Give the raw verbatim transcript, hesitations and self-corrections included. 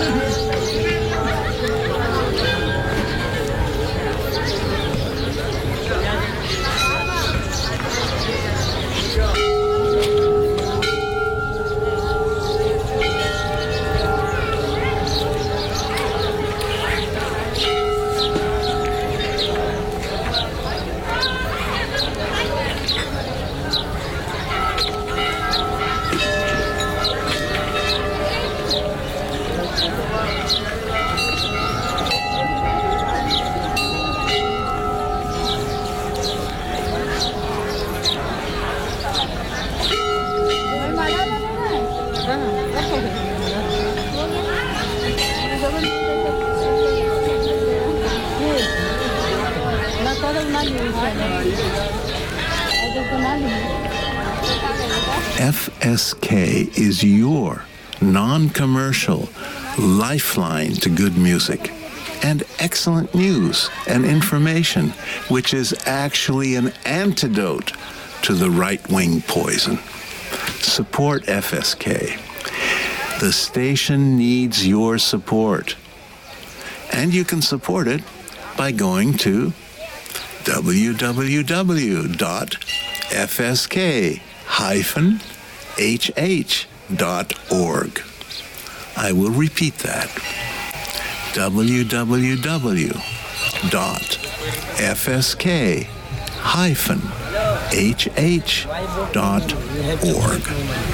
F S K is your non-commercial lifeline to good music and excellent news and information, which is actually an antidote to the right-wing poison. Support F S K. The station needs your support. And you can support it by going to w w w dot f s k dash h h dot org. I will repeat that. w w w dot f s k dash h h dot org.